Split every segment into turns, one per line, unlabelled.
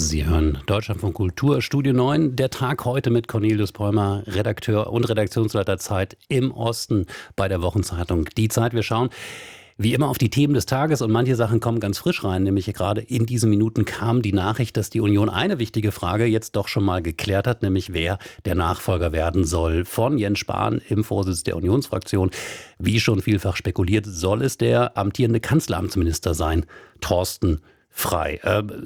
Sie hören Deutschlandfunk Kultur, Studio 9. Der Tag heute mit Cornelius Bäumer, Redakteur und Redaktionsleiter Zeit im Osten bei der Wochenzeitung Die Zeit. Wir schauen wie immer auf die Themen des Tages und manche Sachen kommen ganz frisch rein. Nämlich gerade in diesen Minuten kam die Nachricht, dass die Union eine wichtige Frage jetzt doch schon mal geklärt hat, nämlich wer der Nachfolger werden soll von Jens Spahn im Vorsitz der Unionsfraktion. Wie schon vielfach spekuliert, soll es der amtierende Kanzleramtsminister sein, Thorsten Frei.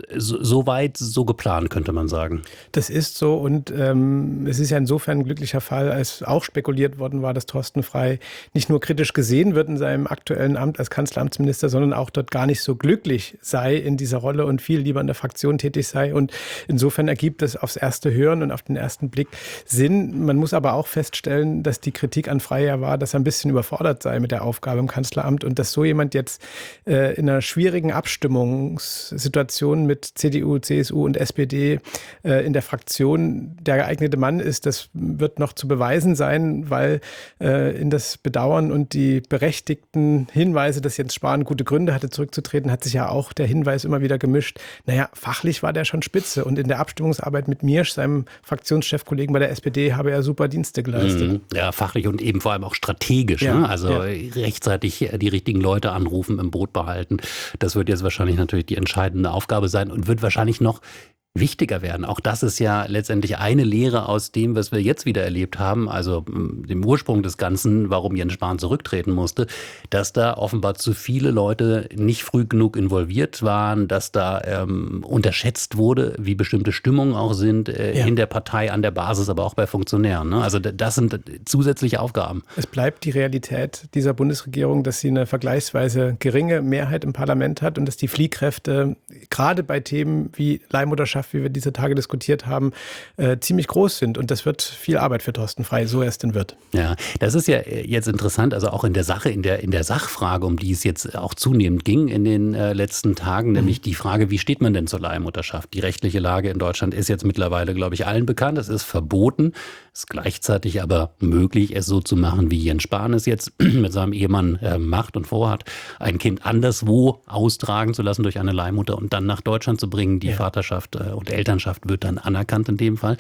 Soweit so geplant, könnte man sagen.
Das ist so und es ist ja insofern ein glücklicher Fall, als auch spekuliert worden war, dass Thorsten Frei nicht nur kritisch gesehen wird in seinem aktuellen Amt als Kanzleramtsminister, sondern auch dort gar nicht so glücklich sei in dieser Rolle und viel lieber in der Fraktion tätig sei. Und insofern ergibt es aufs erste Hören und auf den ersten Blick Sinn. Man muss aber auch feststellen, dass die Kritik an Frei ja war, dass er ein bisschen überfordert sei mit der Aufgabe im Kanzleramt und dass so jemand jetzt in einer schwierigen Abstimmungssituation mit CDU, CSU und SPD in der Fraktion der geeignete Mann ist, das wird noch zu beweisen sein, weil in das Bedauern und die berechtigten Hinweise, dass Jens Spahn gute Gründe hatte, zurückzutreten, hat sich ja auch der Hinweis immer wieder gemischt. Naja, fachlich war der schon spitze und in der Abstimmungsarbeit mit Miersch, seinem Fraktionschefkollegen bei der SPD, habe er super Dienste geleistet.
Ja, fachlich und eben vor allem auch strategisch. Ja, ne? Also rechtzeitig die richtigen Leute anrufen, im Boot behalten. Das wird jetzt wahrscheinlich natürlich die entscheidende Aufgabe sein und wird wahrscheinlich noch wichtiger werden. Auch das ist ja letztendlich eine Lehre aus dem, was wir jetzt wieder erlebt haben, also dem Ursprung des Ganzen, warum Jens Spahn zurücktreten musste, dass da offenbar zu viele Leute nicht früh genug involviert waren, dass da unterschätzt wurde, wie bestimmte Stimmungen auch sind in der Partei, an der Basis, aber auch bei Funktionären. Ne? Also das sind zusätzliche Aufgaben. Es
bleibt die Realität dieser Bundesregierung, dass sie eine vergleichsweise geringe Mehrheit im Parlament hat und dass die Fliehkräfte gerade bei Themen wie Leihmutterschaft, wie wir diese Tage diskutiert haben, ziemlich groß sind. Und das wird viel Arbeit für Thorsten Frei, so er es denn wird.
Ja, das ist ja jetzt interessant, also auch in der Sache, in der Sachfrage, um die es jetzt auch zunehmend ging in den letzten Tagen, nämlich die Frage, wie steht man denn zur Leihmutterschaft? Die rechtliche Lage in Deutschland ist jetzt mittlerweile, glaube ich, allen bekannt. Es ist verboten, es ist gleichzeitig aber möglich, es so zu machen, wie Jens Spahn es jetzt mit seinem Ehemann macht und vorhat, ein Kind anderswo austragen zu lassen durch eine Leihmutter und dann nach Deutschland zu bringen. Die Vaterschaft und Elternschaft wird dann anerkannt in dem Fall.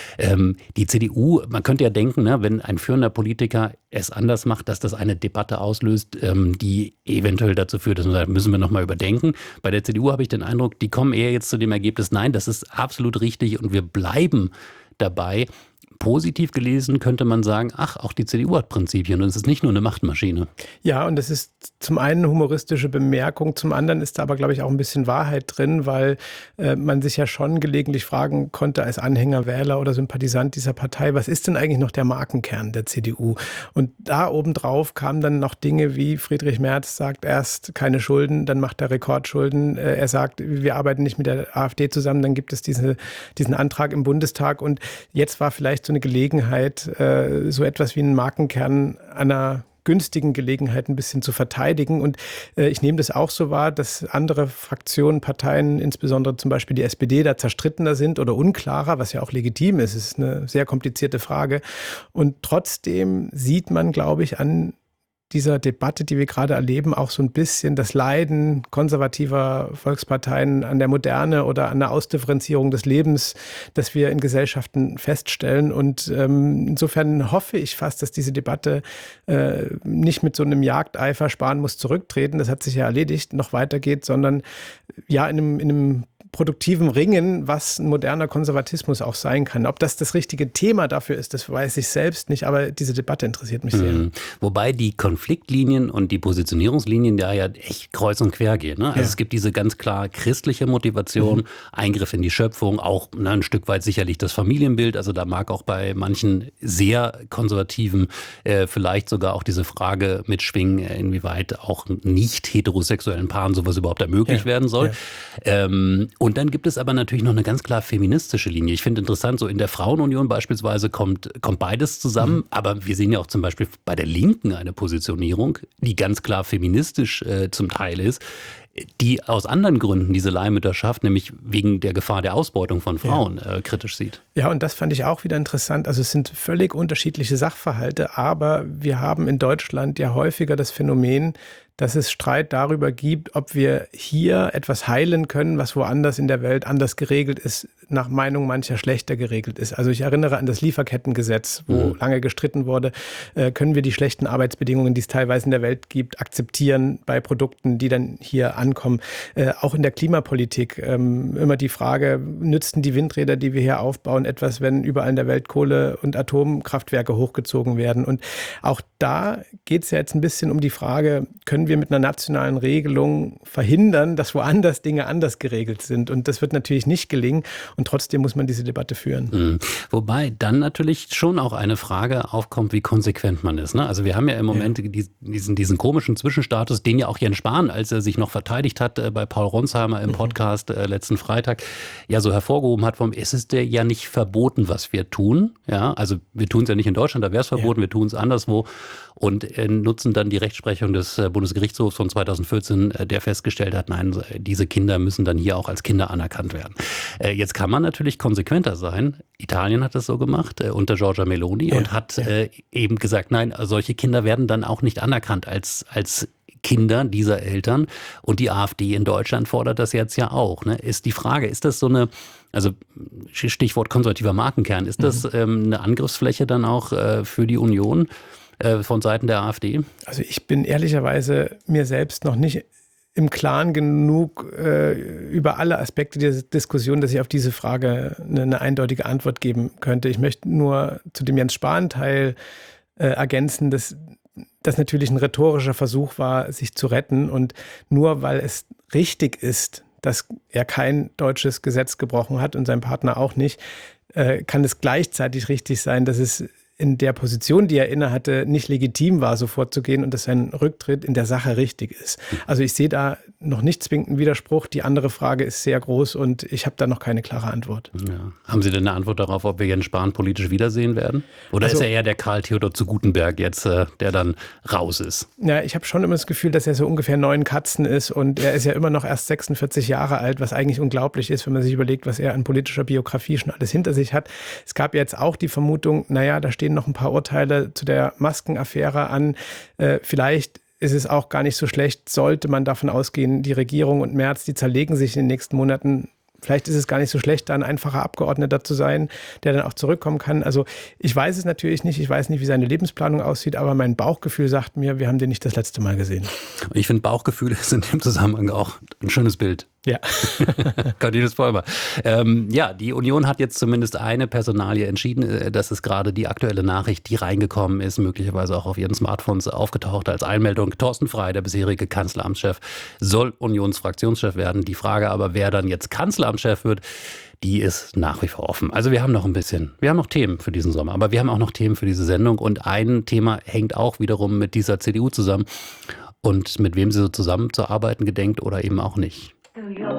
Die CDU, man könnte ja denken, ne, wenn ein führender Politiker es anders macht, dass das eine Debatte auslöst, die eventuell dazu führt, dass man sagt, müssen wir nochmal überdenken. Bei der CDU habe ich den Eindruck, die kommen eher jetzt zu dem Ergebnis, nein, das ist absolut richtig und wir bleiben dabei. Positiv gelesen könnte man sagen, ach, auch die CDU hat Prinzipien und es ist nicht nur eine Machtmaschine.
Ja, und das ist zum einen eine humoristische Bemerkung, zum anderen ist da aber, glaube ich, auch ein bisschen Wahrheit drin, weil man sich ja schon gelegentlich fragen konnte als Anhänger, Wähler oder Sympathisant dieser Partei, was ist denn eigentlich noch der Markenkern der CDU? Und da obendrauf kamen dann noch Dinge wie Friedrich Merz sagt erst keine Schulden, dann macht er Rekordschulden. Er sagt, wir arbeiten nicht mit der AfD zusammen, dann gibt es diesen Antrag im Bundestag und jetzt war vielleicht so eine Gelegenheit, so etwas wie einen Markenkern einer günstigen Gelegenheit ein bisschen zu verteidigen. Und ich nehme das auch so wahr, dass andere Fraktionen, Parteien, insbesondere zum Beispiel die SPD, da zerstrittener sind oder unklarer, was ja auch legitim ist. Es ist eine sehr komplizierte Frage. Und trotzdem sieht man, glaube ich, an dieser Debatte, die wir gerade erleben, auch so ein bisschen das Leiden konservativer Volksparteien an der Moderne oder an der Ausdifferenzierung des Lebens, das wir in Gesellschaften feststellen. Und insofern hoffe ich fast, dass diese Debatte nicht mit so einem Jagdeifer, Spahn muss zurücktreten, das hat sich ja erledigt, noch weitergeht, sondern ja in einem produktiven Ringen, was ein moderner Konservatismus auch sein kann. Ob das richtige Thema dafür ist, das weiß ich selbst nicht, aber diese Debatte interessiert mich sehr.
Wobei die Konfliktlinien und die Positionierungslinien da ja echt kreuz und quer gehen. Ne? Also es gibt diese ganz klar christliche Motivation, Eingriff in die Schöpfung, auch ein Stück weit sicherlich das Familienbild. Also da mag auch bei manchen sehr konservativen vielleicht sogar auch diese Frage mitschwingen, inwieweit auch nicht heterosexuellen Paaren sowas überhaupt ermöglicht werden soll. Ja. Und dann gibt es aber natürlich noch eine ganz klar feministische Linie. Ich finde interessant, so in der Frauenunion beispielsweise kommt beides zusammen. Aber wir sehen ja auch zum Beispiel bei der Linken eine Positionierung, die ganz klar feministisch zum Teil ist, die aus anderen Gründen diese Leihmütterschaft, nämlich wegen der Gefahr der Ausbeutung von Frauen, kritisch sieht.
Ja, und das fand ich auch wieder interessant. Also es sind völlig unterschiedliche Sachverhalte, aber wir haben in Deutschland ja häufiger das Phänomen, dass es Streit darüber gibt, ob wir hier etwas heilen können, was woanders in der Welt anders geregelt ist, nach Meinung mancher schlechter geregelt ist. Also ich erinnere an das Lieferkettengesetz, wo lange gestritten wurde, können wir die schlechten Arbeitsbedingungen, die es teilweise in der Welt gibt, akzeptieren bei Produkten, die dann hier ankommen. Auch in der Klimapolitik immer die Frage, nützen die Windräder, die wir hier aufbauen, etwas, wenn überall in der Welt Kohle- und Atomkraftwerke hochgezogen werden. Und auch da geht es ja jetzt ein bisschen um die Frage, können wir mit einer nationalen Regelung verhindern, dass woanders Dinge anders geregelt sind? Und das wird natürlich nicht gelingen. Und trotzdem muss man diese Debatte führen.
Wobei dann natürlich schon auch eine Frage aufkommt, wie konsequent man ist. Ne? Also wir haben ja im Moment diesen komischen Zwischenstatus, den ja auch Jens Spahn, als er sich noch verteidigt hat bei Paul Ronsheimer im Podcast letzten Freitag, ja so hervorgehoben hat, es ist ja nicht verboten, was wir tun. Ja? Also wir tun es ja nicht in Deutschland, da wäre es verboten, wir tun es anderswo. Und nutzen dann die Rechtsprechung des Bundesgerichtshofs von 2014, der festgestellt hat, nein, diese Kinder müssen dann hier auch als Kinder anerkannt werden. Jetzt kann man natürlich konsequenter sein. Italien hat das so gemacht unter Giorgia Meloni und hat eben gesagt, nein, solche Kinder werden dann auch nicht anerkannt als Kinder dieser Eltern. Und die AfD in Deutschland fordert das jetzt ja auch. Ne? Ist die Frage, ist das so eine, also Stichwort konservativer Markenkern, ist das eine Angriffsfläche dann auch für die Union von Seiten der AfD?
Also ich bin ehrlicherweise mir selbst noch nicht im Klaren genug über alle Aspekte dieser Diskussion, dass ich auf diese Frage eine eindeutige Antwort geben könnte. Ich möchte nur zu dem Jens Spahn-Teil ergänzen, dass das natürlich ein rhetorischer Versuch war, sich zu retten. Und nur weil es richtig ist, dass er kein deutsches Gesetz gebrochen hat und sein Partner auch nicht, kann es gleichzeitig richtig sein, dass es in der Position, die er innehatte, nicht legitim war, so vorzugehen und dass sein Rücktritt in der Sache richtig ist. Also ich sehe da noch nicht zwingend einen Widerspruch. Die andere Frage ist sehr groß und ich habe da noch keine klare Antwort.
Ja. Haben Sie denn eine Antwort darauf, ob wir Jens Spahn politisch wiedersehen werden? Oder ist er eher der Karl Theodor zu Guttenberg jetzt, der dann raus ist?
Ja, ich habe schon immer das Gefühl, dass er so ungefähr 9 Katzen ist und er ist ja immer noch erst 46 Jahre alt, was eigentlich unglaublich ist, wenn man sich überlegt, was er an politischer Biografie schon alles hinter sich hat. Es gab jetzt auch die Vermutung, naja, da stehen noch ein paar Urteile zu der Maskenaffäre an. Vielleicht ist es auch gar nicht so schlecht, sollte man davon ausgehen, die Regierung und Merz, die zerlegen sich in den nächsten Monaten. Vielleicht ist es gar nicht so schlecht, da ein einfacher Abgeordneter zu sein, der dann auch zurückkommen kann. Also ich weiß es natürlich nicht, ich weiß nicht, wie seine Lebensplanung aussieht, aber mein Bauchgefühl sagt mir, wir haben den nicht das letzte Mal gesehen.
Ich finde, Bauchgefühl ist in dem Zusammenhang auch ein schönes Bild.
Ja.
Cornelis Vollmer. Ja, die Union hat jetzt zumindest eine Personalie entschieden. Das ist gerade die aktuelle Nachricht, die reingekommen ist, möglicherweise auch auf Ihren Smartphones aufgetaucht als Einmeldung. Thorsten Frey, der bisherige Kanzleramtschef, soll Unionsfraktionschef werden. Die Frage aber, wer dann jetzt Kanzleramtschef wird, die ist nach wie vor offen. Also wir haben noch Themen für diesen Sommer, aber wir haben auch noch Themen für diese Sendung. Und ein Thema hängt auch wiederum mit dieser CDU zusammen und mit wem sie so zusammenzuarbeiten gedenkt oder eben auch nicht.